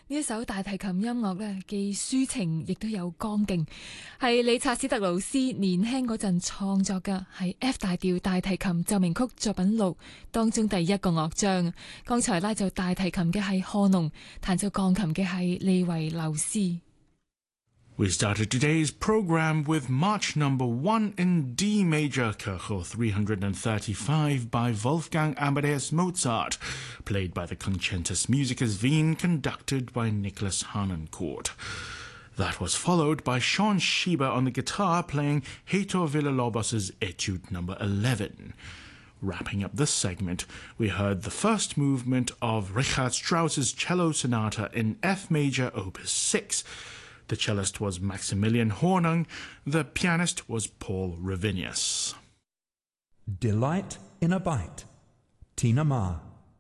呢一首大提琴音樂呢，既抒情亦都有剛勁，係理察史特勞斯年輕嗰陣創作嘅，係 F 大調大提琴奏鳴曲作品錄當中第一個樂章。剛才拉奏大提琴嘅係賀農，彈奏鋼琴嘅係利維留斯。 We started today's program with March number 1 in D major, Kercho 335 by Wolfgang Amadeus Mozart, played by the Concertus Musicus Wien, conducted by Nicholas Harnoncourt. That was followed by Sean Schieber on the guitar playing Heitor Villa-Lobos's Etude number 11. Wrapping up this segment, we heard the first movement of Richard Strauss's cello sonata in F major, opus 6. The cellist was Maximilian Hornung, the pianist was Paul Ravinius. Delight in a Bite, Tina Ma.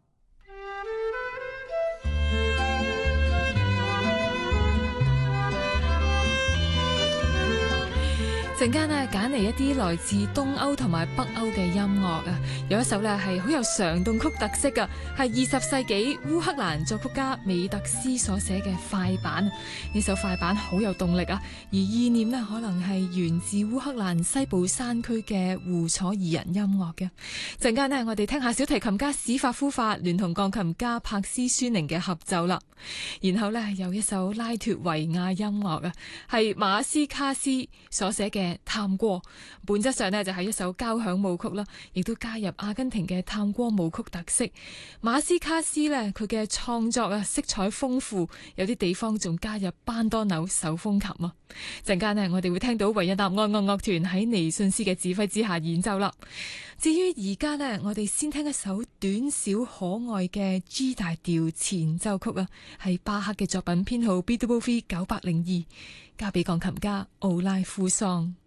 陣間呢揀嚟一啲來自東歐同埋北歐嘅音樂啊，有一首呢係好有常動曲特色嘅，係20世紀烏克蘭作曲家美特斯所寫嘅快板。呢首快板好有動力啊，而意念呢可能係源自烏克蘭西部山區嘅胡楚爾人音樂嘅。陣間呢我哋聽下小提琴家史法夫法聯同鋼琴家柏斯舒寧嘅合奏啦。然後呢有一首拉脫維亞音樂啊，係馬斯卡斯所寫嘅探戈，本質上呢就係一首交響舞曲啦，亦都加入阿根廷嘅探戈舞曲特色。馬斯卡斯呢佢嘅創作啊色彩豐富，有啲地方仲加入班多紐手風琴啊。陣間呢我哋會聽到維也納愛樂樂團喺尼遜斯嘅指揮之下演奏啦。至於而家呢，我哋先聽一首短小可愛嘅 G 大調前奏曲啊，係巴赫嘅作品編號 BWV 902，交俾鋼琴家奧拉夫桑。